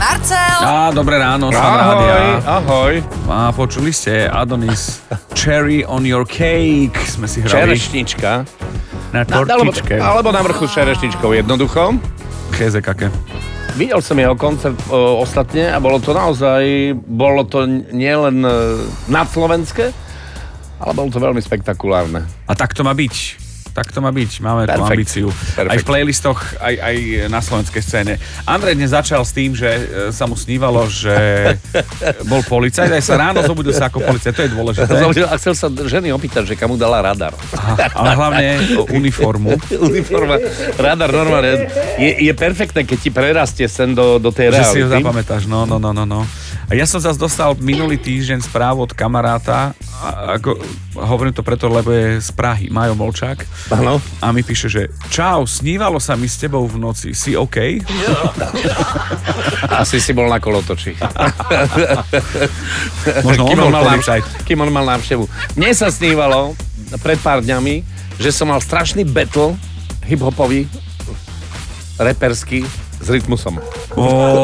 Marcel. Dobré ráno, som Ahoj, rádia. ahoj. Počuli ste Adonis, Cherry on your cake sme si hrali. Čerešnička. Na tortičke. Alebo na vrchu s čerešničkou, jednoducho. Chezekake. Videl som jeho koncert ostatne a bolo to nielen nadslovenské, ale bolo to veľmi spektakulárne. A tak to má byť. Máme tú Perfekt. ambíciu. Aj v playlistoch, aj na slovenskej scéne. Andrej dnes začal s tým, že sa mu snívalo, že bol policajt. Aj sa ráno zobudil sa ako policajt, to je dôležité. A chcel sa ženy opýtať, že kam mu dala radar. Ale hlavne uniformu. Uniforma, radar normálne. Je perfektné, keď ti prerastie sen do tej Že reality. si ho zapamätáš, no. A ja som zase dostal minulý týždeň správu od kamaráta, hovorím to preto, lebo je z Prahy, Majo Molčák. Áno. A mi píše, že čau, snívalo sa mi s tebou v noci, si OK? Asi si bol na kolotoči. Možno on bol policajt. Kým on mal návštevu. Mne sa snívalo pred pár dňami, že som mal strašný battle hip-hopový, reperský, s Rytmusom.